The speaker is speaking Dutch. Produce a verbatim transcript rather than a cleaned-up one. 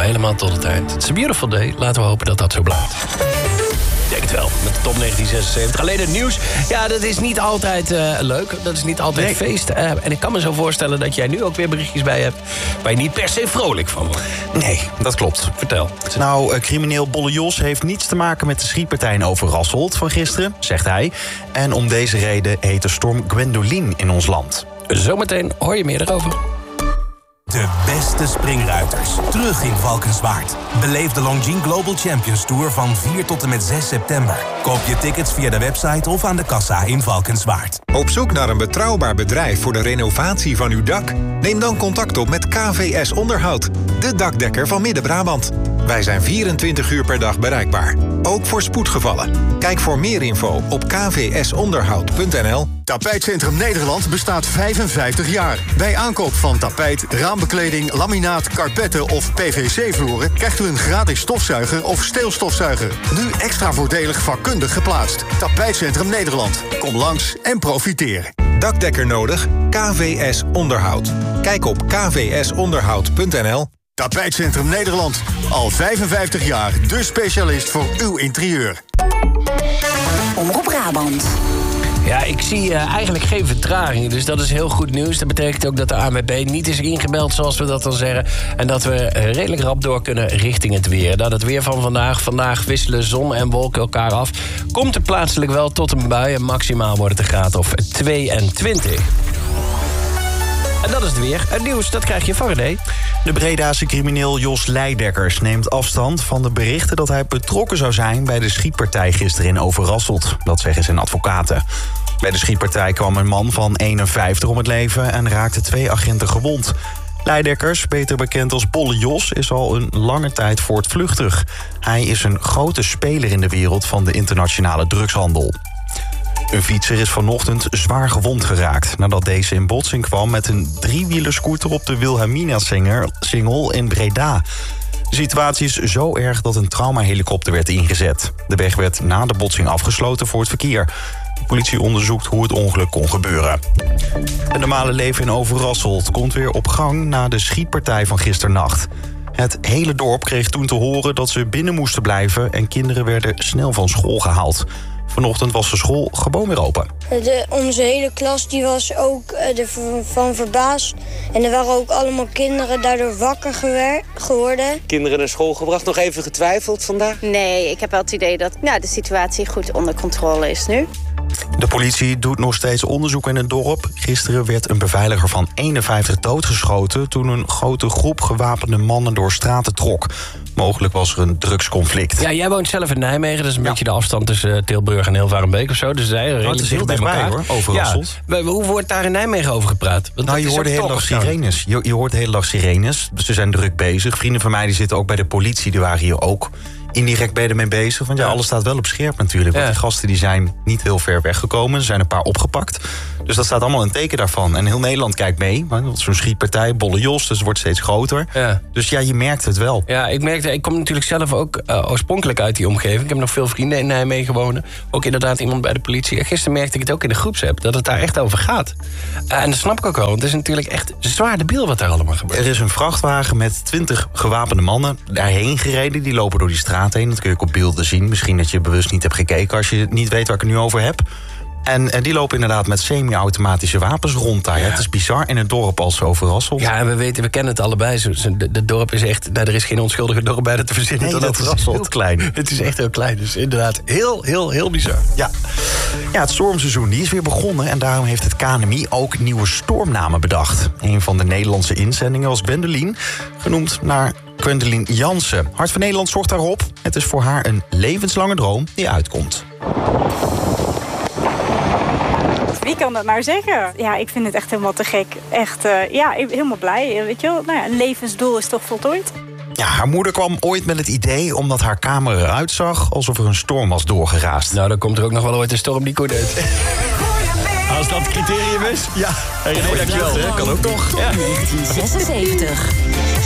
helemaal tot het eind. It's a beautiful day. Laten we hopen dat dat zo blijft. Ik denk het wel, met de top negentien zesenzeventig. Alleen het nieuws, ja, dat is niet altijd uh, leuk. Dat is niet altijd nee. feest. Uh, en ik kan me zo voorstellen dat jij nu ook weer berichtjes bij hebt... waar je niet per se vrolijk van wordt. Nee, dat klopt. Vertel. Nou, uh, crimineel Bolle Jos heeft niets te maken met de schietpartij in Overrasselt van gisteren, zegt hij. En om deze reden heet de storm Gwendoline in ons land. Zometeen hoor je meer erover. De beste springruiters, terug in Valkenswaard. Beleef de Longines Global Champions Tour van vier tot en met zes september. Koop je tickets via de website of aan de kassa in Valkenswaard. Op zoek naar een betrouwbaar bedrijf voor de renovatie van uw dak? Neem dan contact op met K V S Onderhoud, de dakdekker van Midden-Brabant. Wij zijn vierentwintig uur per dag bereikbaar, ook voor spoedgevallen. Kijk voor meer info op k v s onderhoud punt n l. Tapijtcentrum Nederland bestaat vijfenvijftig jaar. Bij aankoop van tapijt, raambekleding, laminaat, karpetten of P V C-vloeren... krijgt u een gratis stofzuiger of steelstofzuiger. Nu extra voordelig vakkundig geplaatst. Tapijtcentrum Nederland. Kom langs en profiteer. Dakdekker nodig? K V S Onderhoud. Kijk op k v s onderhoud punt n l. Tapijtcentrum Nederland. Al vijfenvijftig jaar de specialist voor uw interieur. Omroep Brabant. Ja, ik zie uh, eigenlijk geen vertraging, dus dat is heel goed nieuws. Dat betekent ook dat de A N W B niet is ingebeld, zoals we dat dan zeggen. En dat we uh, redelijk rap door kunnen richting het weer. Nou, het weer van vandaag. Vandaag wisselen zon en wolken elkaar af. Komt er plaatselijk wel tot een bui en maximaal wordt het een graad of tweeëntwintig. En dat is het weer. Het nieuws, dat krijg je van René. De Bredaanse crimineel Jos Leidekkers neemt afstand van de berichten dat hij betrokken zou zijn bij de schietpartij gisteren in Overrasselt. Dat zeggen zijn advocaten. Bij de schietpartij kwam een man van eenenvijftig om het leven en raakte twee agenten gewond. Leidekkers, beter bekend als Bolle Jos, is al een lange tijd voortvluchtig. Hij is een grote speler in de wereld van de internationale drugshandel. Een fietser is vanochtend zwaar gewond geraakt nadat deze in botsing kwam met een driewielerscooter op de Wilhelmina-singel in Breda. De situatie is zo erg dat een traumahelikopter werd ingezet. De weg werd na de botsing afgesloten voor het verkeer. De politie onderzoekt hoe het ongeluk kon gebeuren. Het normale leven in Overrasselt komt weer op gang na de schietpartij van gisternacht. Het hele dorp kreeg toen te horen dat ze binnen moesten blijven en kinderen werden snel van school gehaald. Vanochtend was de school gewoon weer open. De, onze hele klas die was ook ervan verbaasd. En er waren ook allemaal kinderen daardoor wakker gewer- geworden. Kinderen naar school gebracht, nog even getwijfeld vandaag? Nee, ik heb wel het idee dat nou, de situatie goed onder controle is nu. De politie doet nog steeds onderzoek in het dorp. Gisteren werd een beveiliger van eenenvijftig doodgeschoten toen een grote groep gewapende mannen door straten trok. Mogelijk was er een drugsconflict. Ja, jij woont zelf in Nijmegen. Dat is een ja. beetje de afstand tussen Tilburg en Hilvarenbeek of zo. Dus zij oh, het is heel dichtbij, hoor, Overrasselt. Ja. Hoe wordt daar in Nijmegen over gepraat? Want nou, je hoort de hele dag sirenes. Je, je hoort de hele dag sirenes. Dus ze zijn druk bezig. Vrienden van mij die zitten ook bij de politie. Die waren hier ook indirect ben je ermee bezig. Want ja, alles staat wel op scherp natuurlijk. Want ja. die gasten die zijn niet heel ver weggekomen. Er zijn een paar opgepakt. Dus dat staat allemaal een teken daarvan. En heel Nederland kijkt mee. Zo'n schietpartij, Bolle Jos, dus het wordt steeds groter. Ja. Dus ja, je merkt het wel. Ja, ik merkte, ik kom natuurlijk zelf ook uh, oorspronkelijk uit die omgeving. Ik heb nog veel vrienden in Nijmegen wonen. Ook inderdaad iemand bij de politie. En gisteren merkte ik het ook in de groepsapp, dat het daar echt over gaat. Uh, en dat snap ik ook wel, want het is natuurlijk echt zwaar debiel wat daar allemaal gebeurt. Er is een vrachtwagen met twintig gewapende mannen daarheen gereden. Die lopen door die straat heen. Dat kun je ook op beelden zien. Misschien dat je bewust niet hebt gekeken als je niet weet waar ik het nu over heb. En, en die lopen inderdaad met semi-automatische wapens rond daar. Ja. Het is bizar in het dorp als Overrasselt. Ja, en we weten, we kennen het allebei. Het dorp is echt, nou, er is geen onschuldige dorp bij dat te verzinnen. Nee, dat is heel klein. Het is echt heel klein, dus inderdaad heel, heel, heel bizar. Ja. ja, het stormseizoen die is weer begonnen en daarom heeft het K N M I ook nieuwe stormnamen bedacht. Een van de Nederlandse inzendingen was Gwendoline, genoemd naar Gwendoline Jansen. Hart van Nederland zorgt daarop. Het is voor haar een levenslange droom die uitkomt. Wie kan dat nou zeggen? Ja, ik vind het echt helemaal te gek. Echt, uh, ja, helemaal blij. Weet je wel? Nou ja, een levensdoel is toch voltooid? Ja, haar moeder kwam ooit met het idee omdat haar kamer eruit zag alsof er een storm was doorgeraasd. Nou, dan komt er ook nog wel ooit een storm die goed uit. Als dat het criterium is? Ja. Hey, René, dankjewel. Kan ook toch? Ja. negentien zesenzeventig.